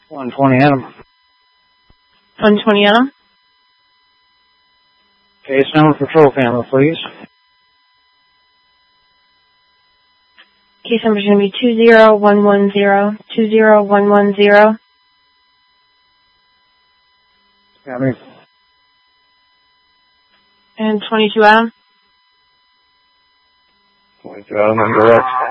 120 Adam. 120 Adam. Case number, patrol camera, please. Case number is going to be 20110. 20110. Got me. And 22 Adam. 22 Adam, I'm direct.